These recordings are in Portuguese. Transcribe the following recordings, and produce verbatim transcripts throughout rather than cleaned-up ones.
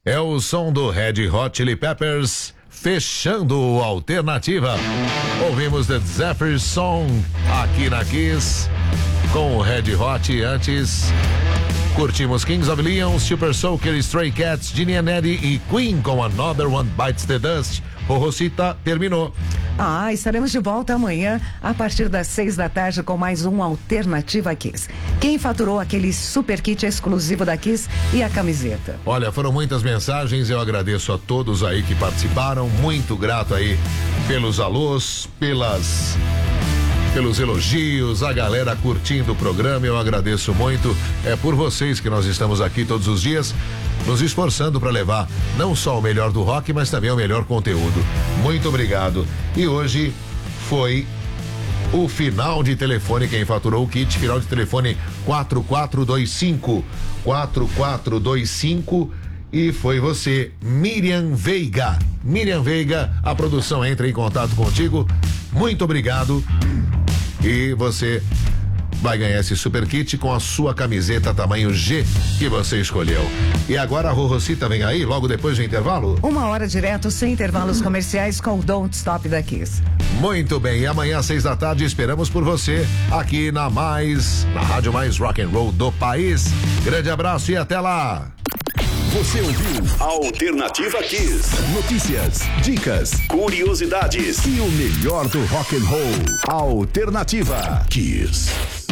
É o som do Red Hot Chili Peppers, fechando o Alternativa. Ouvimos The Zephyr Song aqui na Kiss, com o Red Hot. Antes, curtimos Kings of Leon, Super Soaker, Stray Cats, Ginny and Eddie e Queen com Another One Bites the Dust. Rorrocita terminou. Ah, estaremos de volta amanhã a partir das seis da tarde com mais um Alternativa Kiss. Quem faturou aquele super kit exclusivo da Kiss e a camiseta? Olha, foram muitas mensagens, eu agradeço a todos aí que participaram, muito grato aí pelos alôs, pelas... pelos elogios, a galera curtindo o programa, eu agradeço muito. É por vocês que nós estamos aqui todos os dias, nos esforçando para levar não só o melhor do rock, mas também o melhor conteúdo. Muito obrigado. E hoje foi o final de telefone, quem faturou o kit, final de telefone quatro quatro dois cinco, quatro quatro dois cinco, e foi você, Miriam Veiga. Miriam Veiga, a produção entra em contato contigo. Muito obrigado. E você vai ganhar esse super kit com a sua camiseta tamanho G que você escolheu. E agora a Rorrocita vem aí, logo depois do intervalo? Uma hora direto, sem intervalos comerciais, com o Don't Stop da Kiss. Muito bem, e amanhã às seis da tarde esperamos por você aqui na mais, na rádio mais rock and roll do país. Grande abraço e até lá. Você ouviu Alternativa Kiss. Notícias, dicas, curiosidades e o melhor do rock and roll. Alternativa Kiss.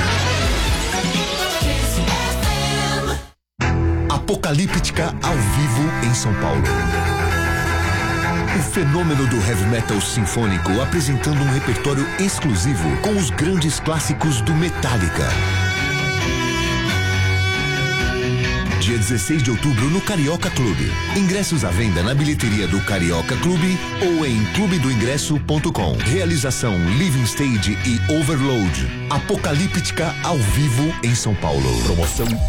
Apocalíptica ao vivo em São Paulo. O fenômeno do heavy metal sinfônico apresentando um repertório exclusivo com os grandes clássicos do Metallica. Dia dezesseis de outubro no Carioca Clube. Ingressos à venda na bilheteria do Carioca Clube ou em clube do ingresso ponto com. Realização Living Stage e Overload. Apocalíptica ao vivo em São Paulo. Promoção